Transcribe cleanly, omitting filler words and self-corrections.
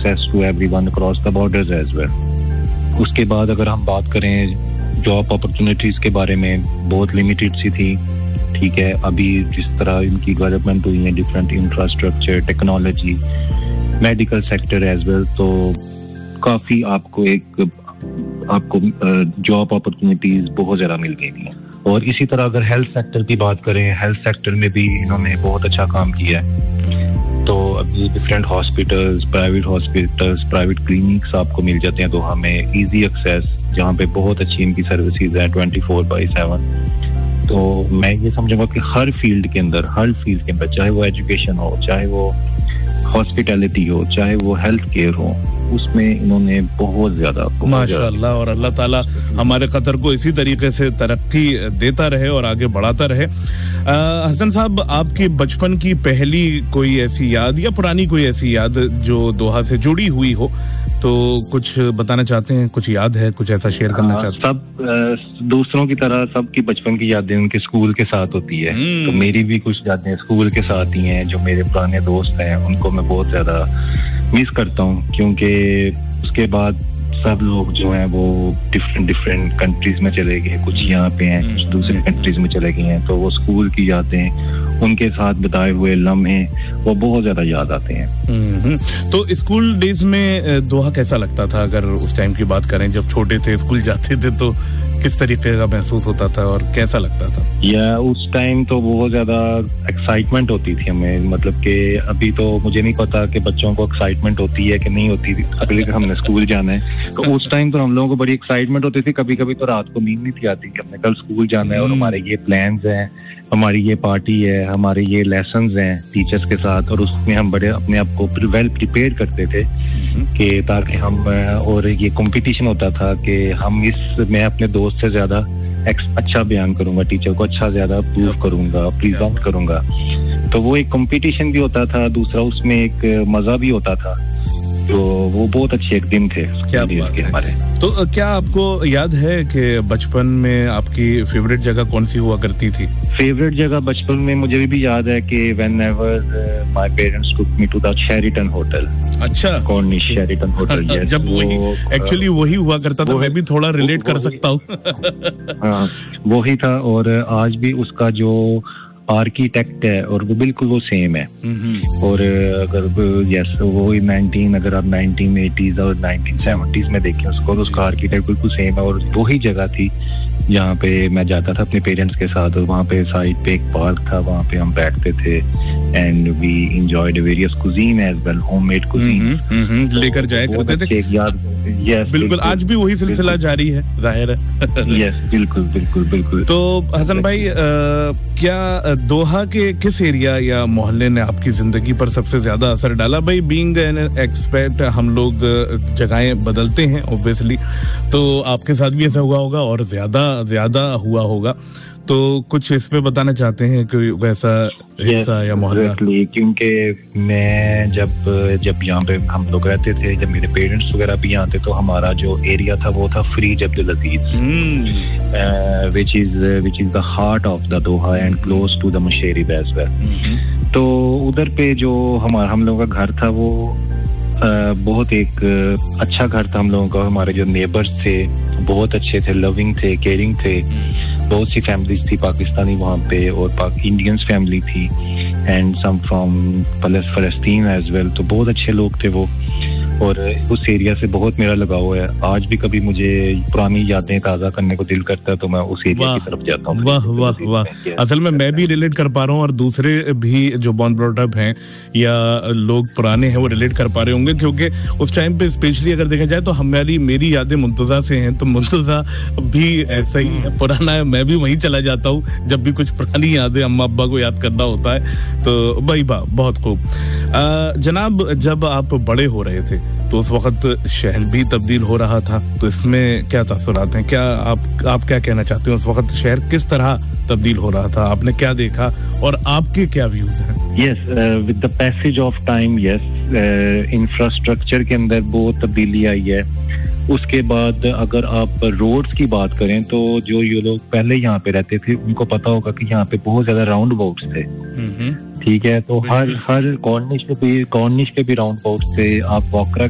access to everyone across the borders as well. उसके बाद अगर हम बात करें जॉब अपॉर्चुनिटीज के बारे में, बहुत लिमिटेड सी थी, ठीक है. अभी जिस तरह इनकी डेवलपमेंट हुई है, different infrastructure, technology, medical sector as well, तो काफी आपको जॉब अपॉर्चुनिटीज बहुत ज्यादा मिल गई हैं. और इसी तरह अगर हेल्थ सेक्टर की बात करें, हेल्थ सेक्टर में भी इन्होंने बहुत अच्छा काम किया है. तो अभी डिफरेंट हॉस्पिटल्स, प्राइवेट क्लिनिक्स आपको मिल जाते हैं दोहा में, इजी एक्सेस, जहाँ पे बहुत अच्छी इनकी सर्विसेज है 24/7. तो मैं ये समझूंगा कि हर फील्ड के अंदर, चाहे वो एजुकेशन हो, चाहे वो हॉस्पिटैलिटी हो, चाहे वो हेल्थ केयर हो, उसमें इन्होंने बहुत ज्यादा माशाअल्लाह. और अल्लाह ताला हमारे कतर को इसी तरीके से तरक्की देता रहे और आगे बढ़ाता रहे. हसन साहब, आपकी बचपन की पहली कोई ऐसी याद या पुरानी कोई ऐसी याद जो दोहा से जुड़ी हुई हो, तो कुछ बताना चाहते हैं? कुछ याद है, कुछ ऐसा शेयर करना चाहते हैं? सब दूसरों की तरह सबकी बचपन की यादें उनके स्कूल के साथ होती है. तो मेरी भी कुछ यादें स्कूल के साथ ही हैं. जो मेरे पुराने दोस्त हैं उनको मैं बहुत ज्यादा मिस करता हूँ, क्योंकि उसके बाद सब लोग जो हैं वो डिफरेंट कंट्रीज में चले गए. कुछ यहाँ पे हैं, कुछ दूसरे कंट्रीज में चले गए हैं. तो वो स्कूल की यादें, उनके साथ बिताए हुए लम्हे, वो बहुत ज्यादा याद आते हैं. तो स्कूल डेज में दोहा कैसा लगता था? अगर उस टाइम की बात करें, जब छोटे थे, स्कूल जाते थे, तो किस तरीके का महसूस होता था और कैसा लगता था? या उस टाइम तो बहुत ज्यादा एक्साइटमेंट होती थी हमें. मतलब कि अभी तो मुझे नहीं पता कि बच्चों को एक्साइटमेंट होती है कि नहीं होती थी. अगले हमने स्कूल जाना है, तो उस टाइम तो हम लोगों को बड़ी एक्साइटमेंट होती थी. कभी कभी तो रात को नींद नहीं थी आती कि हमने कल स्कूल जाना है और हमारे ये प्लान्स हैं, हमारी ये पार्टी है, हमारे ये लेसन्स हैं टीचर्स के साथ. और उसमें हम बड़े अपने आप को वेल प्रिपेयर करते थे कि ताकि हम, और ये कंपटीशन होता था कि मैं अपने दोस्त से ज्यादा अच्छा बयान करूंगा, टीचर को अच्छा ज्यादा प्रूव करूंगा, प्रेजेंट करूंगा. तो वो एक कंपटीशन भी होता था. दूसरा उसमें एक मजा भी होता था. तो वो बहुत अच्छे एक दिन थे क्या के हमारे. तो क्या आपको याद है कि बचपन में आपकी फेवरेट जगह कौन सी हुआ करती थी? फेवरेट जगह बचपन में मुझे भी याद है कि whenever my parents took me to the Sheraton hotel. अच्छा, कॉर्निश शेरिटन होटल. जब एक्चुअली वही हुआ करता था. मैं भी थोड़ा रिलेट कर सकता हूँ. हाँ, वही था. और आज भी उसका जो आर्किटेक्ट है और वो बिल्कुल वो सेम है. और अगर अगर आप 1980s और 1970s में देखें उसको, तो उसका आर्किटेक्ट बिल्कुल सेम है. और वही जगह थी जहाँ पे मैं जाता था अपने पेरेंट्स के साथ. और वहाँ पे साइड पे एक पार्क था, वहाँ पे हम बैठते थे and we enjoyed various cuisine as well, homemade cuisine लेकर जाया करते थे. यस, बिल्कुल. आज भी वही सिलसिला जारी है, जाहिर है. यस, बिल्कुल. तो हसन भाई, क्या दोहा के किस एरिया या मोहल्ले ने आपकी जिंदगी पर सबसे ज्यादा असर डाला? भाई, बीइंग एन एक्सपेट, हम लोग जगहें बदलते हैं ऑब्वियसली, तो आपके साथ भी ऐसा हुआ होगा और ज्यादा हुआ होगा. तो कुछ इस पे बताना चाहते हैं कि वैसा हिस्सा या मोहल्ला? क्योंकि मैं जब यहाँ पे हम लोग रहते थे, जब मेरे पेरेंट्स वगैरह भी यहाँ थे, तो हमारा जो एरिया था वो था freeze Abdul Aziz, which is the heart of the Doha and close to the Musharraf as well. तो उधर पे जो हम लोगों का घर था वो बहुत एक अच्छा घर था हम लोगों का. हमारे जो नेबर्स थे बहुत अच्छे थे, लविंग थे, केयरिंग थे. बहुत सी फैमिलीज थी पाकिस्तानी वहाँ पे, और इंडियंस फैमिली थी, and some from फलस्तीन as well. तो बहुत अच्छे लोग थे वो, और उस एरिया से बहुत मेरा लगाव है. आज भी कभी मुझे पुरानी यादें ताज़ा करने को दिल करता है तो मैं उस एरिया की तरफ जाता हूँ. वाह वाह वाह. असल में मैं भी रिलेट कर पा रहा हूँ, और दूसरे भी जो बॉर्न ब्रॉट अप हैं या लोग पुराने हैं वो रिलेट कर पा रहे होंगे, क्योंकि उस टाइम पे स्पेशली अगर देखा जाए तो मेरी यादें मुंतजा से हैं. तो मुंतजा भी ऐसा ही है, पुराना है. मैं भी वहीं चला जाता हूँ जब भी कुछ पुरानी यादें अम्मा अब्बा को याद करना होता है. तो भाई बहुत खूब. जनाब, जब आप बड़े हो रहे थे तो उस वक्त शहर भी तब्दील हो रहा था, तो इसमें क्या तासुरात हैं? क्या आप क्या कहना चाहते हैं? उस वक्त शहर किस तरह तब्दील हो रहा था? आपने क्या देखा और आपके क्या व्यूज हैं? Yes, with the passage of time, yes, infrastructure के अंदर बहुत तब्दीली आई है. उसके बाद अगर आप रोड्स की बात करें तो जो ये लोग पहले यहाँ पे रहते थे उनको पता होगा कि यहाँ पे बहुत ज्यादा राउंड अबाउट्स थे. ठीक है, तो हर कॉर्निश पे भी राउंड अबाउट्स थे. आप वॉकरा